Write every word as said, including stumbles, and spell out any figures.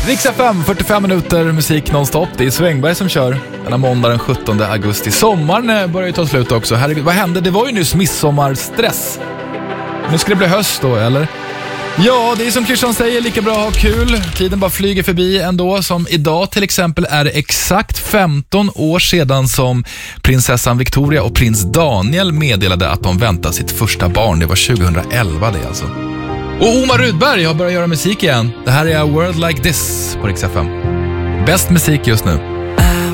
Rix F M, fyrtiofem minuter musik nonstop. Det är Svängberg som kör denna måndag den sjuttonde augusti. Sommaren börjar ju ta slut också. Herregud, vad hände? Det var ju nyss midsommarstress. Nu ska det bli höst då, eller? Ja, det är som Christian säger, lika bra att ha kul. Tiden bara flyger förbi ändå. Som idag till exempel är det exakt femton år sedan som prinsessan Victoria och prins Daniel meddelade att de väntar sitt första barn. Det var tjugohundraelva det alltså. Och Omar Rudberg har börjat göra musik igen. Det här är A World Like This på Rix F M. Bäst musik just nu.